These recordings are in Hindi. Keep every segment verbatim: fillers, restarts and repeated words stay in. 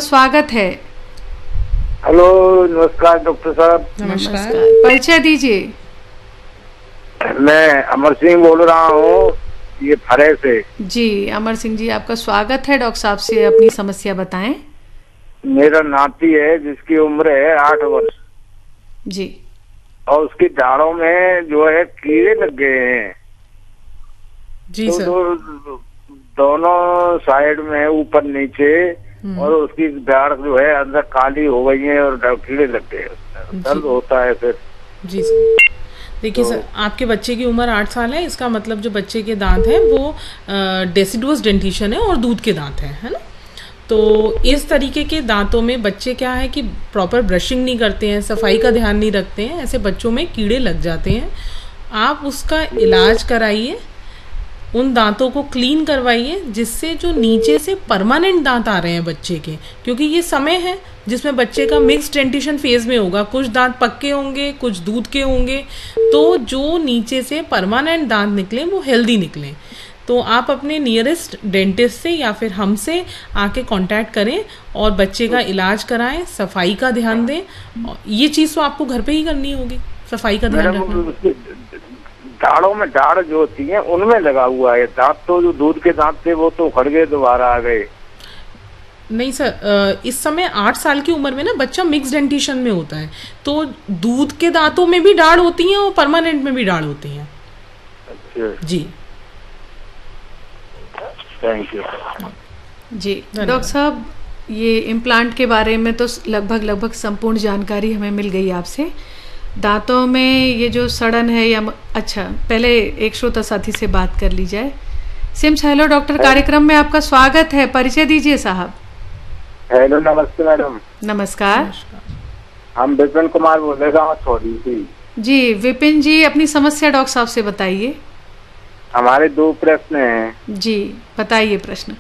स्वागत है। हेलो, नमस्कार डॉक्टर साहब। नमस्कार, परिचय दीजिए। मैं अमर सिंह बोल रहा हूँ, ये फरे से। जी अमर सिंह जी, आपका स्वागत है। डॉक्टर साहब से अपनी समस्या बताएं। मेरा नाती है जिसकी उम्र है आठ वर्ष जी, और उसकी दाढ़ों में जो है कीड़े लग गए हैं। जी तो सर। दो, दोनों साइड में ऊपर नीचे, और उसकी दाढ़ जो है अंदर काली हो गई है और कीड़े लग गए, दर्द होता है फिर। जी सर, देखिए तो, सर, आपके बच्चे की उम्र आठ साल है। इसका मतलब जो बच्चे के दांत हैं वो डेसिडुअस डेंटिशन है और दूध के दांत हैं, है ना। तो इस तरीके के दांतों में बच्चे क्या है कि प्रॉपर ब्रशिंग नहीं करते हैं, सफाई का ध्यान नहीं रखते हैं, ऐसे बच्चों में कीड़े लग जाते हैं। आप उसका इलाज कराइए, उन दांतों को क्लीन करवाइए, जिससे जो नीचे से परमानेंट दांत आ रहे हैं बच्चे के, क्योंकि ये समय है जिसमें बच्चे का मिक्स डेंटिशन फेज में होगा, कुछ दांत पक्के होंगे, कुछ दूध के होंगे, तो जो नीचे से परमानेंट दांत निकले वो हेल्दी निकले। तो आप अपने नियरेस्ट डेंटिस्ट से या फिर हमसे आके कांटेक्ट करें और बच्चे का इलाज कराएं, सफाई का ध्यान दें। ये चीज़ तो आपको घर पे ही करनी होगी, सफाई का ध्यान रखना। दाढ़ों में दाढ़ जो होती है उनमें लगा हुआ है दांत, तो जो दूध के दांत थे वो तो उखड़ गए, दोबारा आ गए। नहीं सर, इस समय आठ साल की उम्र में ना बच्चा मिक्स डेंटिशन में होता है, तो दूध के दांतों में भी दाढ़ होती है और परमानेंट में भी दाढ़ होती है। अच्छा जी, थैंक यू जी। डॉक्टर साहब, ये इम्प्लांट के बारे में तो लगभग लगभग संपूर्ण जानकारी हमें मिल गई आपसे। दांतों में ये जो सड़न है या अच्छा, पहले एक श्रोता साथी से बात कर ली जाए। सिम्स हेलो डॉक्टर कार्यक्रम में आपका स्वागत है, परिचय दीजिए साहब। हेलो, नमस्ते मैडम। नमस्कार, हम विपिन कुमार बोल रहे हैं थोड़ी सी। जी विपिन जी, अपनी समस्या डॉक्टर साहब से बताइए। हमारे दो प्रश्न हैं। जी बताइए प्रश्न।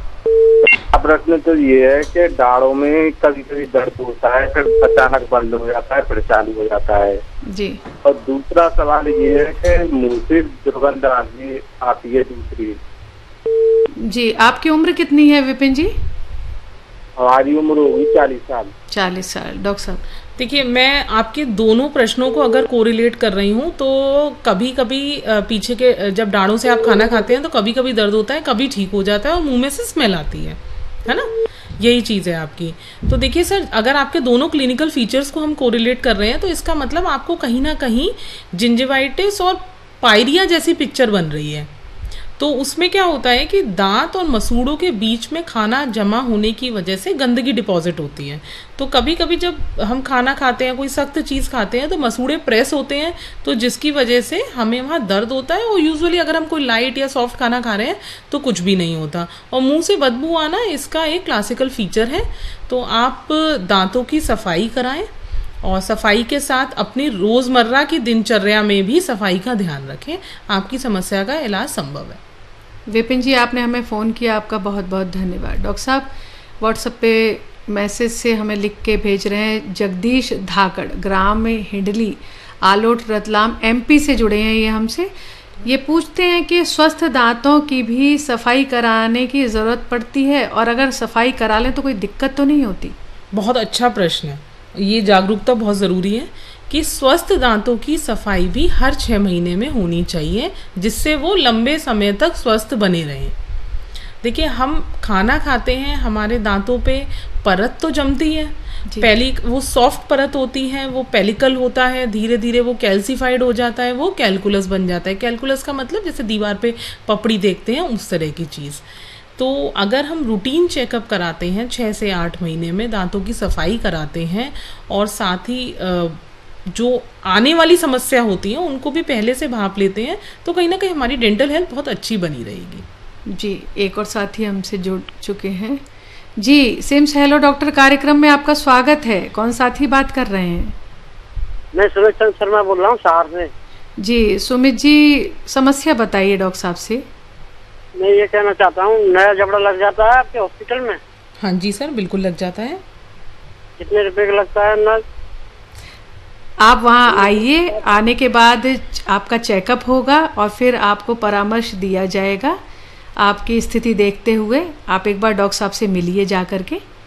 प्रश्न तो ये है कि दाढ़ों में कभी कभी दर्द होता है, फिर अचानक बंद हो जाता है, फिर चालू हो जाता है जी। और दूसरा सवाल ये है कि मुंह से दुर्गंध आती आती है दूसरी। जी, आपकी उम्र कितनी है विपिन जी? हमारी उम्र होगी चालीस साल। चालीस साल। डॉक्टर साहब देखिए, मैं आपके दोनों प्रश्नों को अगर कोरिलेट कर रही हूँ तो कभी कभी पीछे के जब दाढ़ों से आप खाना खाते हैं तो कभी कभी दर्द होता है, कभी ठीक हो जाता है और मुंह में से स्मेल आती है, है ना। यही चीज़ है आपकी। तो देखिए सर, अगर आपके दोनों क्लिनिकल फीचर्स को हम कोरिलेट कर रहे हैं तो इसका मतलब आपको कहीं ना कहीं जिंजिवाइटिस और पायरिया जैसी पिक्चर बन रही है। तो उसमें क्या होता है कि दांत और मसूड़ों के बीच में खाना जमा होने की वजह से गंदगी डिपॉजिट होती है। तो कभी कभी जब हम खाना खाते हैं, कोई सख्त चीज़ खाते हैं, तो मसूड़े प्रेस होते हैं, तो जिसकी वजह से हमें वहाँ दर्द होता है। और यूजुअली अगर हम कोई लाइट या सॉफ्ट खाना खा रहे हैं तो कुछ भी नहीं होता। और मुंह से बदबू आना इसका एक क्लासिकल फीचर है। तो आप दांतों की सफाई कराएं और सफाई के साथ अपनी रोज़मर्रा की दिनचर्या में भी सफाई का ध्यान रखें। आपकी समस्या का इलाज संभव है। विपिन जी, आपने हमें फ़ोन किया, आपका बहुत बहुत धन्यवाद। डॉक्टर साहब, व्हाट्सएप पे मैसेज से हमें लिख के भेज रहे हैं, जगदीश धाकड़, ग्राम हिंडली, आलोट, रतलाम, एमपी से जुड़े हैं ये हमसे। ये पूछते हैं कि स्वस्थ दांतों की भी सफाई कराने की ज़रूरत पड़ती है, और अगर सफाई करा लें तो कोई दिक्कत तो नहीं होती? बहुत अच्छा प्रश्न है। ये जागरूकता बहुत ज़रूरी है कि स्वस्थ दांतों की सफाई भी हर छः महीने में होनी चाहिए, जिससे वो लंबे समय तक स्वस्थ बने रहें। देखिए, हम खाना खाते हैं, हमारे दांतों पे परत तो जमती है। पहली वो सॉफ्ट परत होती है, वो पेलिकल होता है, धीरे धीरे वो कैल्सिफाइड हो जाता है, वो कैलकुलस बन जाता है। कैलकुलस का मतलब जैसे दीवार पे पपड़ी देखते हैं, उस तरह की चीज़। तो अगर हम रूटीन चेकअप कराते हैं, छः से आठ महीने में दांतों की सफाई कराते हैं, और साथ ही जो आने वाली समस्या होती है उनको भी पहले से भांप लेते हैं, तो कहीं ना कहीं हमारी डेंटल हेल्थ बहुत अच्छी बनी रहेगी। जी, एक और साथी हमसे जुड़ चुके हैं। जी, सिम्स हेलो डॉक्टर कार्यक्रम में आपका स्वागत है। कौन साथी बात कर रहे हैं? मैं सुमित चंद्र शर्मा बोल रहा हूँ शहर से। जी सुमित जी, समस्या बताइए डॉक्टर साहब से। मैं ये कहना चाहता हूँ, नया जबड़ा लग जाता है आपके हॉस्पिटल में? हाँ जी सर, बिल्कुल लग जाता है। कितने रुपए का लगता है नल? आप वहाँ आइए, आने के बाद आपका चेकअप होगा और फिर आपको परामर्श दिया जाएगा। आपकी स्थिति देखते हुए आप एक बार डॉक्टर साहब से मिलिए जा करके।